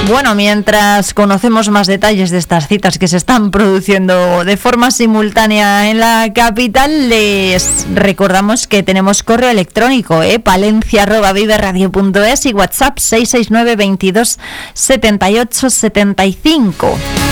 Bueno, mientras conocemos más detalles de estas citas que se están produciendo de forma simultánea en la capital, les recordamos que tenemos correo electrónico, palencia@viveradio.es y WhatsApp 669 22 78 75.